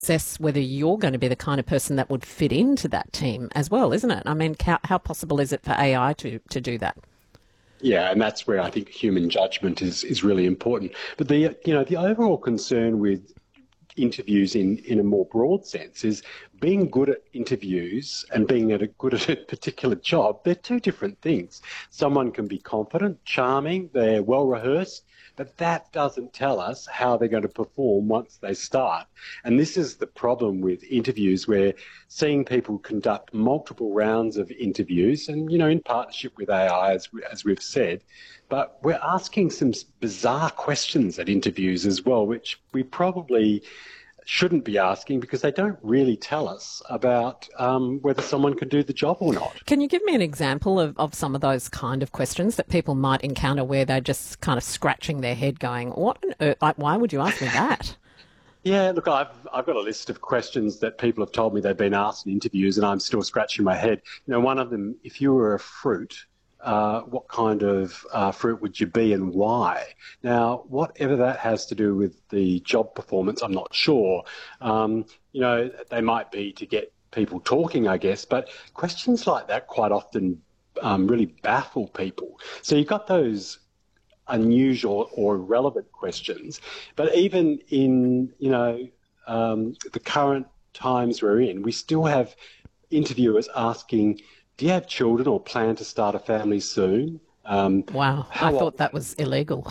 assess whether you're going to be the kind of person that would fit into that team as well, isn't it? I mean, how possible is it for AI to do that? Yeah, and that's where I think human judgment is really important. But the overall concern with interviews in a more broad sense is being good at interviews and being good at a particular job. They're two different things. Someone can be confident, charming, they're well rehearsed, but that doesn't tell us how they're going to perform once they start. And this is the problem with interviews, where seeing people conduct multiple rounds of interviews and, in partnership with AI, as we've said, but we're asking some bizarre questions at interviews as well, which we probably shouldn't be asking because they don't really tell us about whether someone can do the job or not. Can you give me an example of some of those kind of questions that people might encounter where they're just kind of scratching their head going, what on earth, like, why would you ask me that? Yeah, look, I've got a list of questions that people have told me they've been asked in interviews and I'm still scratching my head. One of them, if you were a fruit, what kind of fruit would you be and why? Now, whatever that has to do with the job performance, I'm not sure. They might be to get people talking, I guess, but questions like that quite often really baffle people. So you've got those unusual or irrelevant questions, but even in, the current times we're in, we still have interviewers asking, do you have children or plan to start a family soon? Wow, I thought that was illegal.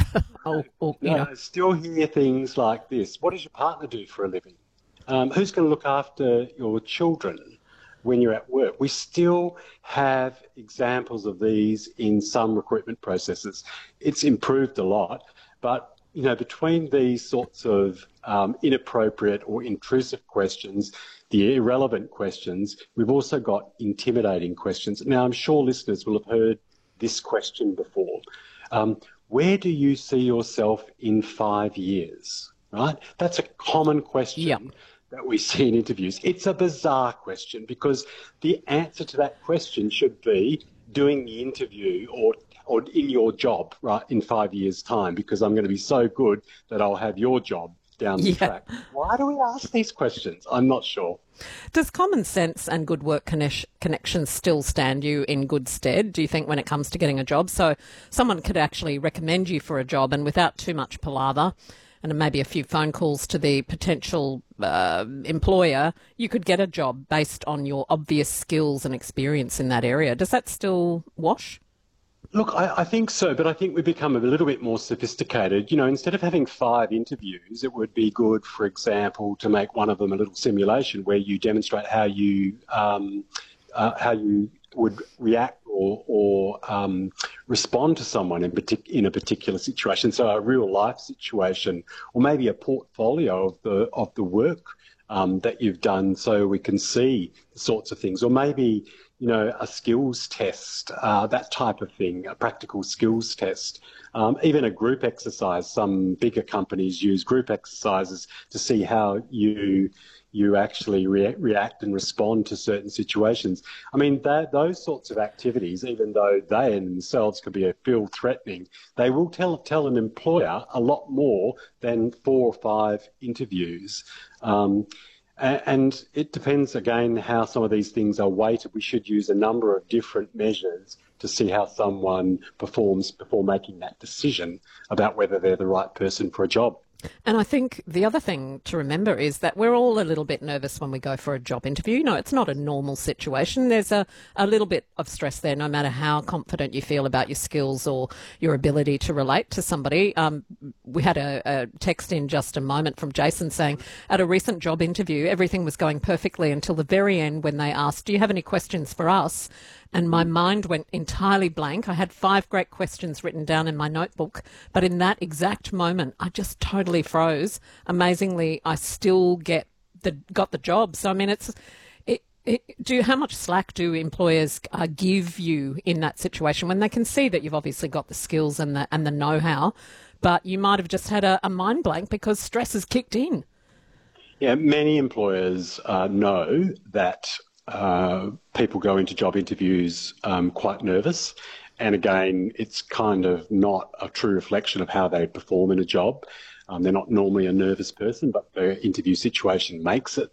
I still hear things like this. What does your partner do for a living? Who's going to look after your children when you're at work? We still have examples of these in some recruitment processes. It's improved a lot, but between these sorts of inappropriate or intrusive questions, the irrelevant questions, we've also got intimidating questions. Now, I'm sure listeners will have heard this question before. Where do you see yourself in 5 years? Right? That's a common question that we see in interviews. It's a bizarre question because the answer to that question should be doing the interview or in your job, right, in 5 years' time, because I'm going to be so good that I'll have your job down the track. Why do we ask these questions? I'm not sure. Does common sense and good work connections still stand you in good stead, do you think, when it comes to getting a job? So someone could actually recommend you for a job and without too much palaver and maybe a few phone calls to the potential employer, you could get a job based on your obvious skills and experience in that area. Does that still wash? Look, I think so, but I think we've become a little bit more sophisticated. Instead of having 5 interviews, it would be good, for example, to make one of them a little simulation where you demonstrate how you would react or respond to someone in a particular situation. So a real life situation, or maybe a portfolio of the work that you've done, so we can see the sorts of things, or maybe a skills test, that type of thing, a practical skills test, even a group exercise. Some bigger companies use group exercises to see how you actually react and respond to certain situations. I mean, those sorts of activities, even though they in themselves could feel threatening, they will tell an employer a lot more than 4 or 5 interviews. And it depends, again, how some of these things are weighted. We should use a number of different measures to see how someone performs before making that decision about whether they're the right person for a job. And I think the other thing to remember is that we're all a little bit nervous when we go for a job interview. It's not a normal situation. There's a little bit of stress there, no matter how confident you feel about your skills or your ability to relate to somebody. We had a text in just a moment from Jason saying, at a recent job interview, everything was going perfectly until the very end when they asked, do you have any questions for us? And my mind went entirely blank. I had 5 great questions written down in my notebook, but in that exact moment, I just totally froze. Amazingly, I still got the job. So, I mean, how much slack do employers give you in that situation when they can see that you've obviously got the skills and the know-how, but you might have just had a mind blank because stress has kicked in? Yeah, many employers know that people go into job interviews quite nervous. And again, it's kind of not a true reflection of how they perform in a job. They're not normally a nervous person, but the interview situation makes it